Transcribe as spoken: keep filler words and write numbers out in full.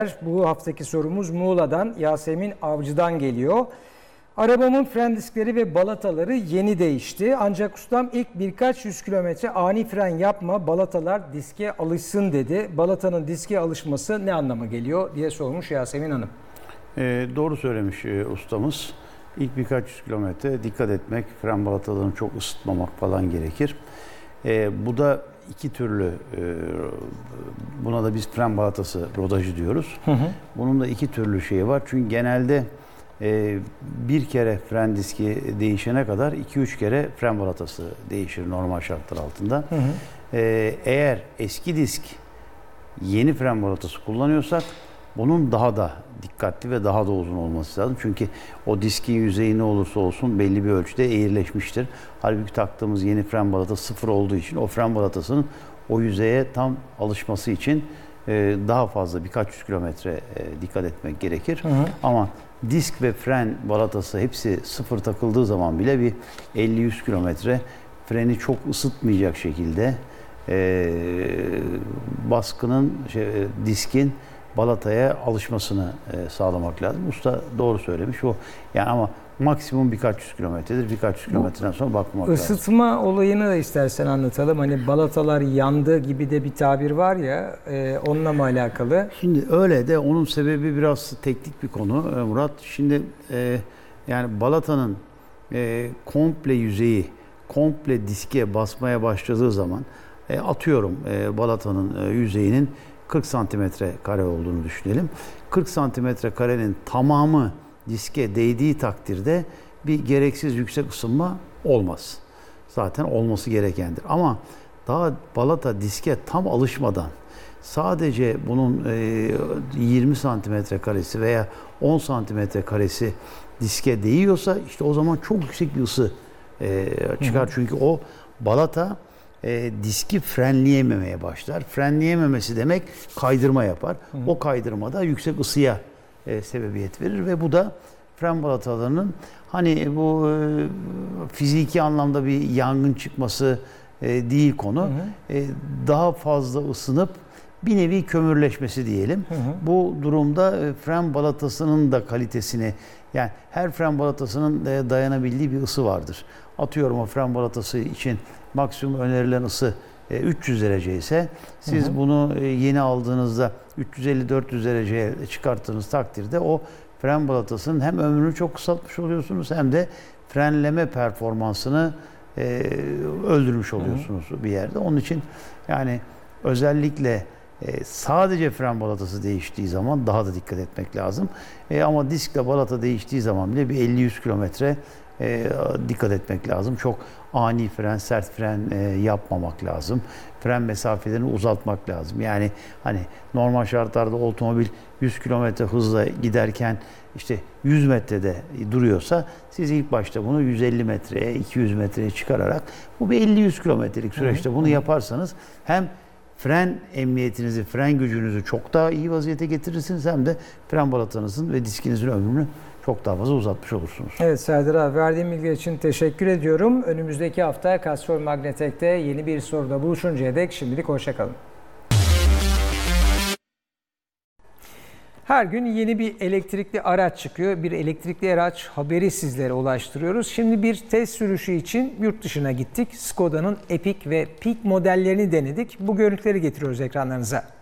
Bu haftaki sorumuz Muğla'dan, Yasemin Avcı'dan geliyor. Arabamın fren diskleri ve balataları yeni değişti. Ancak ustam ilk birkaç yüz kilometre ani fren yapma, balatalar diske alışsın dedi. Balatanın diske alışması ne anlama geliyor diye sormuş Yasemin Hanım. E, doğru söylemiş e, ustamız. İlk birkaç yüz kilometre dikkat etmek, fren balatalarını çok ısıtmamak falan gerekir. E, bu da iki türlü, e, buna da biz fren balatası rodajı diyoruz. Hı hı. Bunun da iki türlü şeyi var. Çünkü genelde e, bir kere fren diski değişene kadar iki üç kere fren balatası değişir normal şartlar altında. Hı hı. E, eğer eski disk yeni fren balatası kullanıyorsak bunun daha da dikkatli ve daha da uzun olması lazım. Çünkü o diskin yüzeyi ne olursa olsun belli bir ölçüde eğrileşmiştir. Halbuki taktığımız yeni fren balatası sıfır olduğu için o fren balatasının o yüzeye tam alışması için e, daha fazla birkaç yüz kilometre e, dikkat etmek gerekir. Hı hı. Ama disk ve fren balatası hepsi sıfır takıldığı zaman bile bir elli yüz kilometre freni çok ısıtmayacak şekilde e, baskının, şey, diskin balataya alışmasını e, sağlamak lazım. Usta doğru söylemiş o. Yani ama maksimum birkaç yüz kilometredir. Birkaç yüz kilometreden sonra bakmak lazım. Isıtma olayını da istersen anlatalım. Hani balatalar yandı gibi de bir tabir var ya, e, onunla mı alakalı? Şimdi öyle de onun sebebi biraz teknik bir konu e, Murat. Şimdi e, yani balatanın e, komple yüzeyi, komple diske basmaya başladığı zaman e, atıyorum e, balatanın e, yüzeyinin kırk santimetre kare olduğunu düşünelim. kırk santimetre karenin tamamı diske değdiği takdirde bir gereksiz yüksek ısınma olmaz. Zaten olması gerekendir. Ama daha balata diske tam alışmadan sadece bunun yirmi santimetre karesi veya on santimetre karesi diske değiyorsa işte o zaman çok yüksek bir ısı çıkar. Hı hı. Çünkü o balata E, diski frenleyememeye başlar. Frenleyememesi demek kaydırma yapar. Hı. O kaydırmada yüksek ısıya e, sebebiyet verir ve bu da fren balatalarının hani bu e, fiziki anlamda bir yangın çıkması e, değil konu. Hı hı. E, daha fazla ısınıp bir nevi kömürleşmesi diyelim. Hı hı. Bu durumda e, fren balatasının da kalitesini, yani her fren balatasının e, dayanabildiği bir ısı vardır. Atıyorum o fren balatası için maksimum önerilen ısı e, üç yüz derece ise siz hı hı. bunu e, yeni aldığınızda üç yüz elli dört yüz dereceye çıkarttığınız takdirde o fren balatasının hem ömrünü çok kısaltmış oluyorsunuz hem de frenleme performansını e, öldürmüş oluyorsunuz hı hı. bir yerde. Onun için yani özellikle e, sadece fren balatası değiştiği zaman daha da dikkat etmek lazım. E, ama diskle balata değiştiği zaman bile bir elli yüz kilometre E, dikkat etmek lazım. Çok ani fren, sert fren e, yapmamak lazım. Fren mesafelerini uzatmak lazım. Yani hani normal şartlarda otomobil yüz kilometre hızla giderken işte yüz metrede duruyorsa siz ilk başta bunu yüz elli metreye, iki yüz metreye çıkararak bu bir elli yüz kilometrelik süreçte bunu yaparsanız hem fren emniyetinizi, fren gücünüzü çok daha iyi vaziyete getirirsiniz hem de fren balatanızın ve diskinizin ömrünü çok daha fazla uzatmış olursunuz. Evet Serdar abi, verdiğim bilgi için teşekkür ediyorum. Önümüzdeki hafta Castrol Magnetek'te yeni bir soruda buluşuncaya dek şimdilik hoşçakalın. Her gün yeni bir elektrikli araç çıkıyor. Bir elektrikli araç haberi sizlere ulaştırıyoruz. Şimdi bir test sürüşü için yurt dışına gittik. Skoda'nın Epiq ve Peak modellerini denedik. Bu görüntüleri getiriyoruz ekranlarınıza.